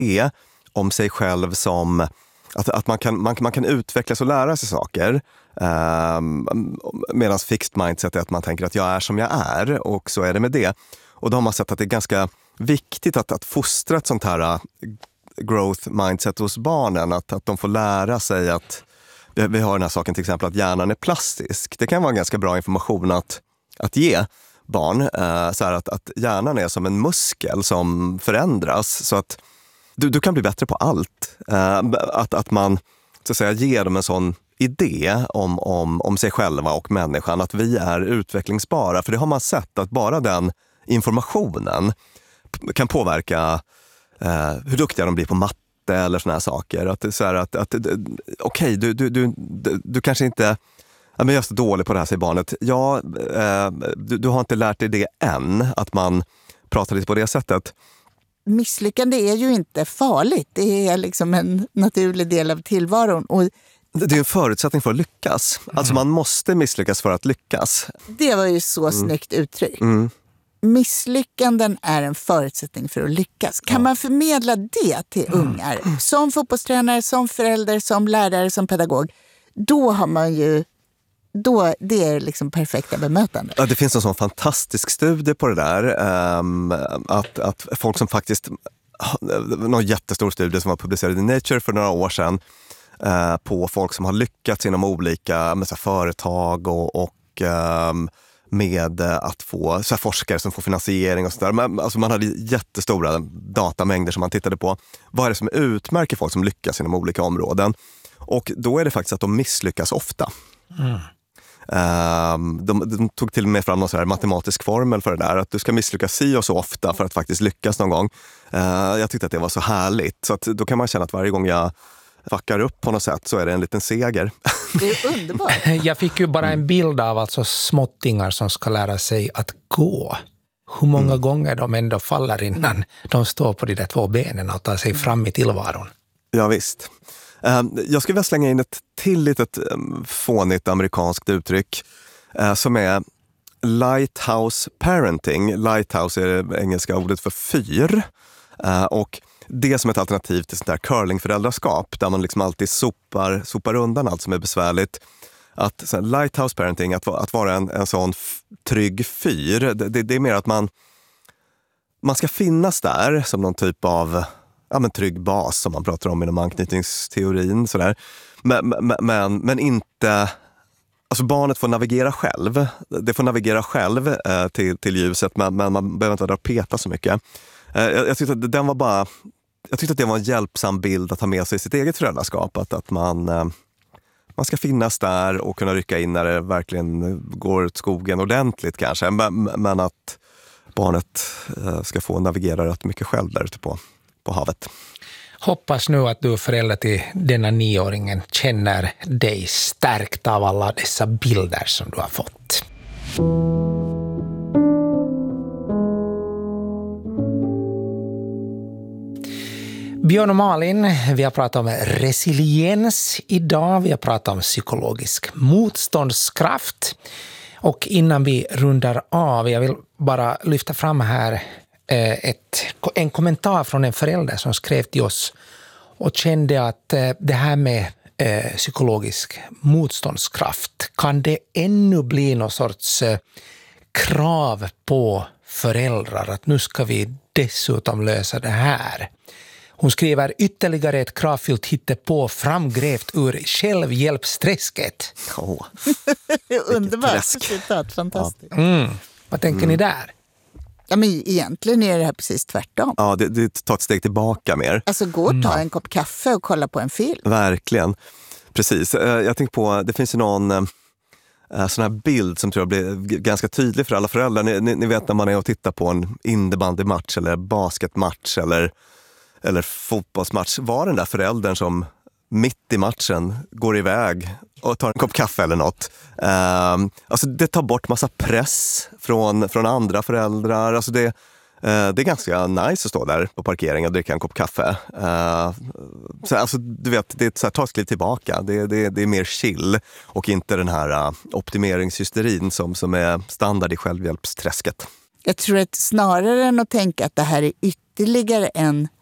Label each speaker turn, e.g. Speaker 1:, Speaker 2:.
Speaker 1: är om sig själv som att man kan utvecklas och lära sig saker. Medan fixed mindset är att man tänker att jag är som jag är, och så är det med det. Och då har man sett att det är ganska viktigt att fostra ett sånt här growth mindset hos barnen, att de får lära sig att vi har den här saken till exempel att hjärnan är plastisk. Det kan vara ganska bra information att ge barn, så här att hjärnan är som en muskel som förändras, så att du kan bli bättre på allt. Att man så att säga ger dem en sån idé om sig själva och människan, att vi är utvecklingsbara. För det har man sett att bara den informationen kan påverka hur duktiga de blir på matte eller såna här saker. Att det är så här att okej, du kanske inte... Ja, men jag är så dålig på det här, säger barnet. Ja, du har inte lärt dig det än, att man pratar lite på det sättet.
Speaker 2: Misslyckande är ju inte farligt. Det är liksom en naturlig del av tillvaron. Och
Speaker 1: det är en förutsättning för att lyckas. Alltså man måste misslyckas för att lyckas.
Speaker 2: det var ju så snyggt uttryck. Misslyckanden är en förutsättning för att lyckas. Kan man förmedla det till ungar, som fotbollstränare, som förälder, som lärare, som pedagog, då har man ju... det är liksom perfekta bemötande.
Speaker 1: Ja, det finns en sån fantastisk studie på det där. Att folk som faktiskt... Någon jättestor studie som var publicerad i Nature för några år sedan, på folk som har lyckats inom olika företag och med att få så här, forskare som får finansiering och sådär. Alltså man hade jättestora datamängder som man tittade på. Vad är det som utmärker folk som lyckas inom olika områden? Och då är det faktiskt att de misslyckas ofta. De tog till och med fram någon så här matematisk formel för det där, att du ska misslyckas si och så ofta för att faktiskt lyckas någon gång. Jag tyckte att det var så härligt, så att då kan man känna att varje gång jag fuckar upp på något sätt så är det en liten seger.
Speaker 2: Det är underbart.
Speaker 3: Jag fick ju bara en bild av alltså småttingar som ska lära sig att gå. Hur många gånger de ändå faller innan de står på de där två benen och tar sig fram i tillvaron.
Speaker 1: Ja, visst. Jag skulle vilja slänga in ett till litet fånigt amerikanskt uttryck som är lighthouse parenting. Lighthouse är det engelska ordet för fyr. Och det som ett alternativ till sånt där curlingföräldraskap, där man liksom alltid sopar undan allt som är besvärligt. Att så här, lighthouse parenting, att vara en sån trygg fyr, det är mer att man ska finnas där som någon typ av trygg bas som man pratar om inom anknytningsteorin. Sådär. Men inte... Alltså barnet får navigera själv. Det får navigera själv till ljuset, men man behöver inte peta så mycket. Jag tyckte att den var bara... Jag tyckte att det var en hjälpsam bild att ha med sig i sitt eget föräldraskap. Att man ska finnas där och kunna rycka in när det verkligen går åt skogen ordentligt kanske. Men att barnet ska få navigera rätt mycket själv där ute på havet.
Speaker 3: Hoppas nu att du, förälder till denna 9-åringen, känner dig stärkt av alla dessa bilder som du har fått. Björn och Malin, vi har pratat om resiliens idag, vi har pratat om psykologisk motståndskraft. Och innan vi rundar av, jag vill bara lyfta fram här en kommentar från en förälder som skrev till oss och kände att det här med psykologisk motståndskraft, kan det ännu bli någon sorts krav på föräldrar att nu ska vi dessutom lösa det här. Hon skriver ytterligare ett kravfyllt hittepå framgrävt ur självhjälpsträsket.
Speaker 2: Underbart citat, fantastiskt.
Speaker 3: Vad tänker ni där?
Speaker 2: Ja, men egentligen är det här precis tvärtom.
Speaker 1: Ja, det tar ett steg tillbaka mer.
Speaker 2: Alltså gå och ta en kopp kaffe och kolla på en film.
Speaker 1: Verkligen. Precis. Jag tänkte på, det finns ju någon sån här bild som tror jag blir ganska tydlig för alla föräldrar. Ni vet när man är och tittar på en innebandymatch eller basketmatch eller fotbollsmatch. Var den där föräldern som mitt i matchen går iväg och tar en kopp kaffe eller något. Alltså det tar bort massa press från andra föräldrar. Alltså det är ganska nice att stå där på parkeringen och dricka en kopp kaffe. Så alltså, du vet, det är ett så här, ta ett kliv tillbaka. Det är mer chill och inte den här optimeringshysterin som är standard i självhjälpsträsket.
Speaker 2: Jag tror att snarare än att tänka att det här är ytterligare en